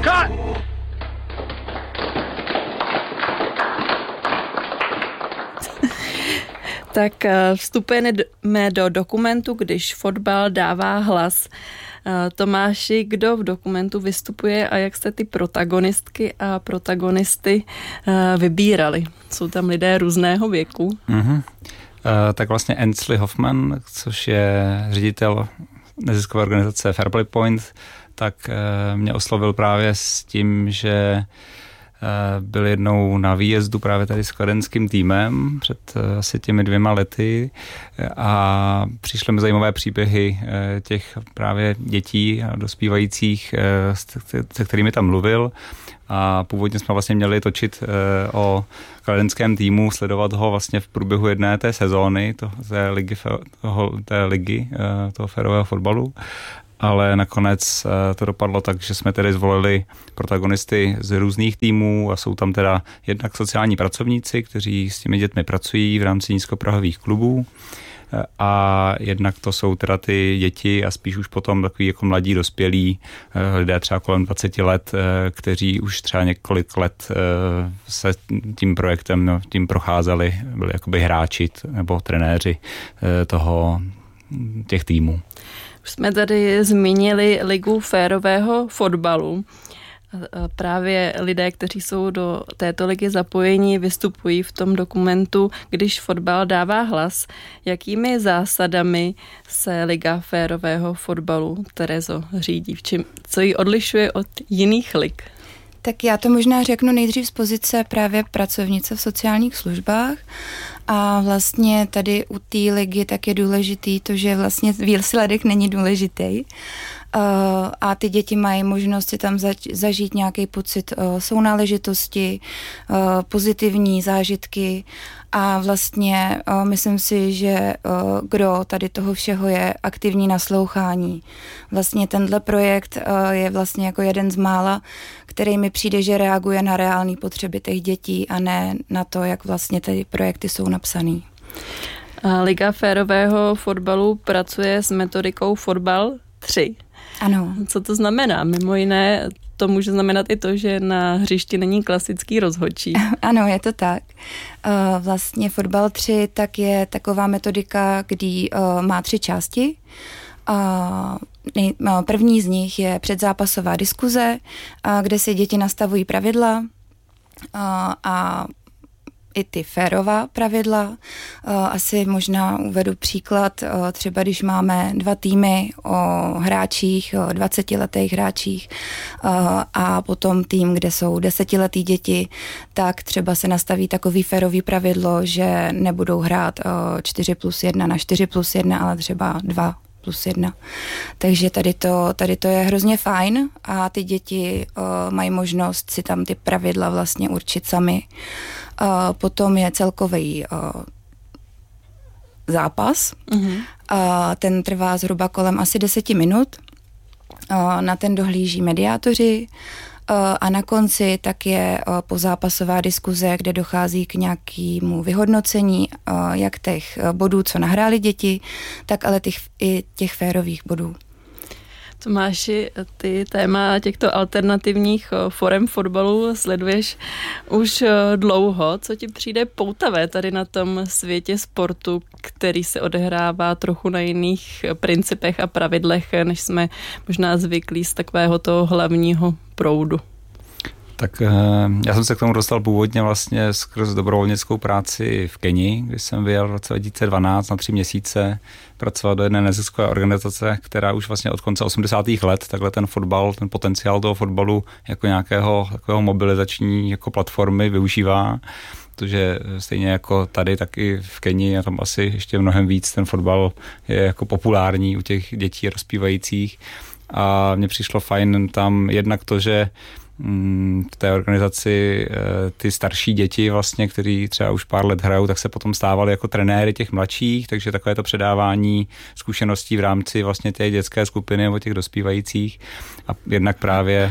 Cut! Tak vstupujeme do dokumentu, když fotbal dává hlas. Tomáši, kdo v dokumentu vystupuje a jak jste ty protagonistky a protagonisty vybírali? Jsou tam lidé různého věku? Tak vlastně Ainsley Hoffman, což je ředitel neziskové organizace Fairplay Point, tak mě oslovil právě s tím, že byl jednou na výjezdu právě tady s kladenským týmem před asi těmi 2 lety a přišly mi zajímavé příběhy těch právě dětí a dospívajících, se kterými tam mluvil. A původně jsme vlastně měli točit o kladenském týmu, sledovat ho vlastně v průběhu jedné té sezóny, té ligy toho férového fotbalu. Ale nakonec to dopadlo tak, že jsme tedy zvolili protagonisty z různých týmů a jsou tam teda jednak sociální pracovníci, kteří s těmi dětmi pracují v rámci nízkoprahových klubů a jednak to jsou teda ty děti a spíš už potom takový jako mladí dospělí lidé třeba kolem 20 let, kteří už třeba několik let se tím projektem tím procházeli, byli jakoby hráči nebo trenéři těch týmů. Už jsme tady zmínili ligu férového fotbalu. Právě lidé, kteří jsou do této ligy zapojeni, vystupují v tom dokumentu, když fotbal dává hlas. Jakými zásadami se liga férového fotbalu, Terezo, řídí? Co ji odlišuje od jiných lig? Tak já to možná řeknu nejdřív z pozice právě pracovnice v sociálních službách a vlastně tady u té ligy tak je důležitý to, že vlastně výsledek není důležitý a ty děti mají možnost si tam zažít nějaký pocit sounáležitosti, pozitivní zážitky a vlastně myslím si, že gro tady toho všeho je aktivní naslouchání. Vlastně tenhle projekt je vlastně jako jeden z mála, který mi přijde, že reaguje na reální potřeby těch dětí a ne na to, jak vlastně ty projekty jsou napsaný. Liga férového fotbalu pracuje s metodikou Fotbal 3. Ano. Co to znamená? Mimo jiné to může znamenat i to, že na hřišti není klasický rozhodčí. Ano, je to tak. Vlastně Fotbal 3 tak je taková metodika, kdy má 3 části. První z nich je předzápasová diskuze, kde si děti nastavují pravidla a i ty férová pravidla. Asi možná uvedu příklad, třeba když máme 2 týmy o hráčích, o 20letých hráčích a potom tým, kde jsou 10letý děti, tak třeba se nastaví takový férový pravidlo, že nebudou hrát 4+1 na 4+1, ale třeba 2+1. Takže tady to je hrozně fajn a ty děti mají možnost si tam ty pravidla vlastně určit sami. Potom je celkový zápas. Ten trvá zhruba kolem asi 10 minut. Na ten dohlíží mediátoři a na konci tak je pozápasová diskuze, kde dochází k nějakému vyhodnocení jak těch bodů, co nahráli děti, tak ale i těch férových bodů. Tomáši, ty téma těchto alternativních forem fotbalu sleduješ už dlouho. Co ti přijde poutavé tady na tom světě sportu, který se odehrává trochu na jiných principech a pravidlech, než jsme možná zvyklí z takového toho hlavního proudu? Tak já jsem se k tomu dostal původně vlastně skrz dobrovolnickou práci v Keni, když jsem vyjel v roce 2012 na 3 měsíce pracovat do jedné neziskové organizace, která už vlastně od konce 80. let takhle ten fotbal, ten potenciál toho fotbalu jako nějakého takového mobilizační jako platformy využívá. Protože stejně jako tady, tak i v Keni a tam asi ještě mnohem víc ten fotbal je jako populární u těch dětí rozpívajících. A mně přišlo fajn tam jednak to, že v té organizaci ty starší děti vlastně, kteří třeba už pár let hrajou, tak se potom stávali jako trenéry těch mladších, takže takové to předávání zkušeností v rámci vlastně té dětské skupiny nebo těch dospívajících a jednak právě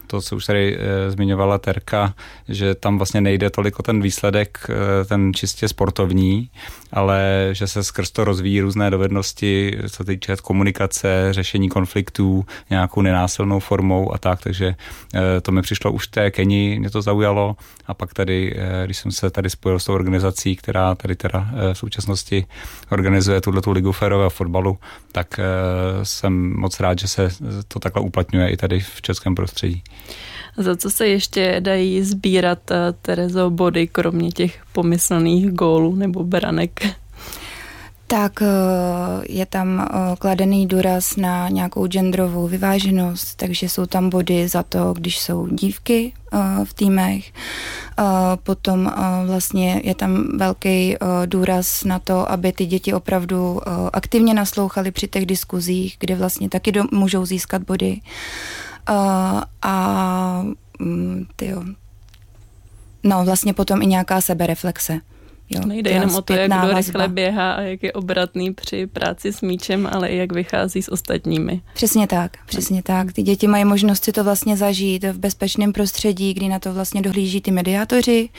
to, co už tady zmiňovala Terka, že tam vlastně nejde tolik o ten výsledek, ten čistě sportovní, ale že se skrz to rozvíjí různé dovednosti, co týče komunikace, řešení konfliktů, nějakou nenásilnou formou a tak, takže to mi přišlo už v té Keni, mě to zaujalo a pak tady, když jsem se tady spojil s tou organizací, která tady teda v současnosti organizuje tuhletu ligu férového fotbalu, tak jsem moc rád, že se to takhle uplatňuje i tady v českém prostředí. Za co se ještě dají sbírat, Terezo, body, kromě těch pomyslných gólů nebo branek? Tak je tam kladený důraz na nějakou genderovou vyváženost, takže jsou tam body za to, když jsou dívky v týmech. Potom vlastně je tam velký důraz na to, aby ty děti opravdu aktivně naslouchaly při těch diskuzích, kde vlastně taky můžou získat body. Vlastně potom i nějaká sebereflexe. Jo, nejde jenom o to, jak kdo rychle běhá a jak je obratný při práci s míčem, ale i jak vychází s ostatními. Přesně tak. Ty děti mají možnost si to vlastně zažít v bezpečném prostředí, kdy na to vlastně dohlíží ty mediátoři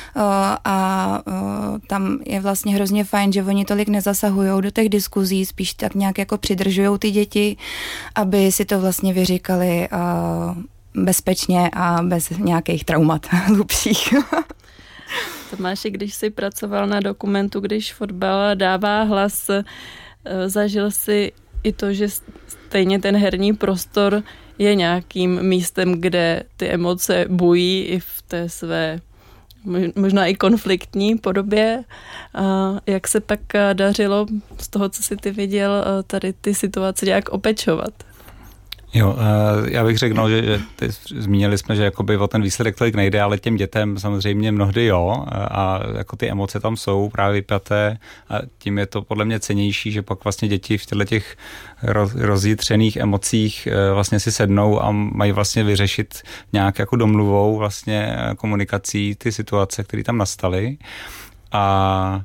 a tam je vlastně hrozně fajn, že oni tolik nezasahujou do těch diskuzí, spíš tak nějak jako přidržujou ty děti, aby si to vlastně vyříkali bezpečně a bez nějakých traumat hlubších. Tomáši, když jsi pracoval na dokumentu, když fotbal dává hlas, zažil jsi i to, že stejně ten herní prostor je nějakým místem, kde ty emoce bují i v té své možná i konfliktní podobě. A jak se pak dařilo z toho, co jsi ty viděl, tady ty situace nějak opečovat? Jo, já bych řekl, že zmínili jsme, že jakoby o ten výsledek tolik nejde, ale těm dětem samozřejmě mnohdy jo a jako ty emoce tam jsou právě vypjaté a tím je to podle mě cennější, že pak vlastně děti v těch rozjitřených emocích vlastně si sednou a mají vlastně vyřešit nějak jako domluvou vlastně komunikací ty situace, které tam nastaly a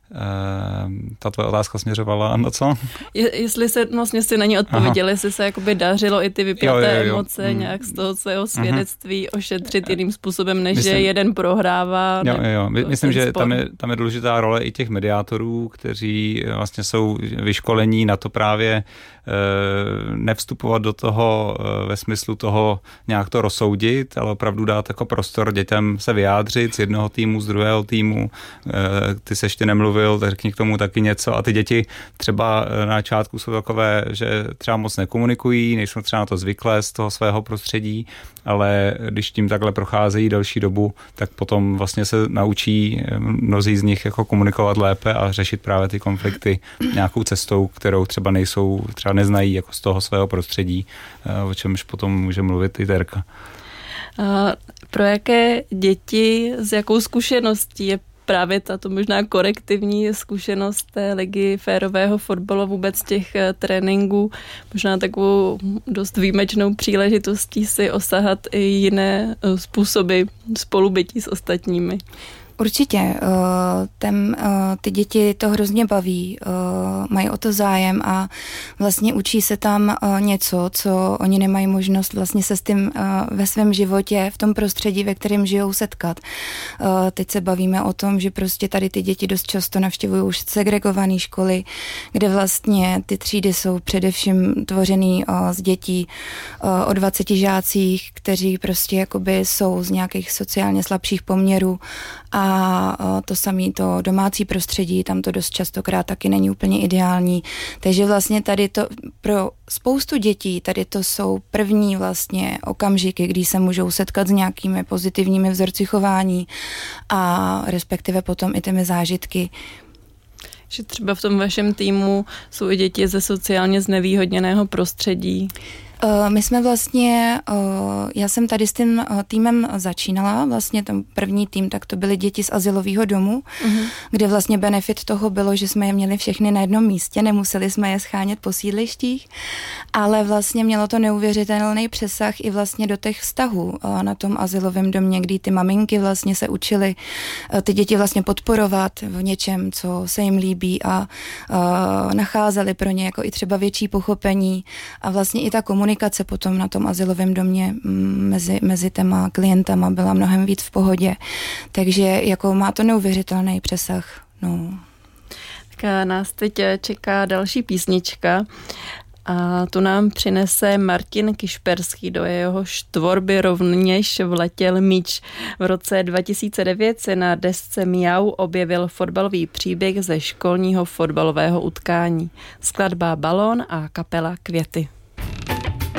ta tvoje otázka směřovala na co? Jestli se vlastně si na ní odpověděli, jestli se jakoby dařilo i ty vypjaté emoce nějak z toho svého svědectví ošetřit jiným způsobem, než že jeden prohrává. Myslím, že tam je důležitá role i těch mediátorů, kteří vlastně jsou vyškolení na to právě nevstupovat do toho ve smyslu toho nějak to rozsoudit, ale opravdu dát jako prostor dětem se vyjádřit z jednoho týmu, z druhého týmu. Ty se ještě nemluvil, tak řekni k tomu taky něco a ty děti třeba na začátku jsou takové, že třeba moc nekomunikují, nejsou třeba na to zvyklé z toho svého prostředí, ale když tím takhle procházejí delší dobu, tak potom vlastně se naučí mnozí z nich jako komunikovat lépe a řešit právě ty konflikty nějakou cestou, kterou třeba neznají jako z toho svého prostředí, o čemž potom může mluvit i Terka. Pro jaké děti, s jakou zkušeností je právě tato možná korektivní zkušenost té ligy férového fotbalu, vůbec těch tréninků, možná takovou dost výjimečnou příležitostí si osahat i jiné způsoby spolubytí s ostatními? Určitě. Ty děti to hrozně baví, mají o to zájem a vlastně učí se tam něco, co oni nemají možnost vlastně se s tím ve svém životě, v tom prostředí, ve kterém žijou, setkat. Teď se bavíme o tom, že prostě tady ty děti dost často navštěvují už segregované školy, kde vlastně ty třídy jsou především tvořený z dětí o 20 žácích, kteří prostě jakoby jsou z nějakých sociálně slabších poměrů a to samé to domácí prostředí, tam to dost častokrát taky není úplně ideální. Takže vlastně tady to pro spoustu dětí, tady to jsou první vlastně okamžiky, kdy se můžou setkat s nějakými pozitivními vzorci chování a respektive potom i těmi zážitky. Že třeba v tom vašem týmu jsou i děti ze sociálně znevýhodněného prostředí. My jsme vlastně, já jsem tady s tím týmem začínala, vlastně ten první tým, tak to byly děti z azylového domu, kde vlastně benefit toho bylo, že jsme je měli všechny na jednom místě, nemuseli jsme je schánět po sídlištích, ale vlastně mělo to neuvěřitelný přesah i vlastně do těch vztahů na tom azylovém domě, kdy ty maminky vlastně se učily ty děti vlastně podporovat v něčem, co se jim líbí a nacházeli pro ně jako i třeba větší pochopení a vlastně i ta komunikace komunikace potom na tom azylovém domě mezi těma klientama byla mnohem víc v pohodě. Takže jako má to neuvěřitelný přesah. No. Tak nás teď čeká další písnička. A tu nám přinese Martin Kišperský, do jehož tvorby rovněž vletěl míč. V roce 2009 se na desce Miau objevil fotbalový příběh ze školního fotbalového utkání. Skladba Balón a kapela Květy.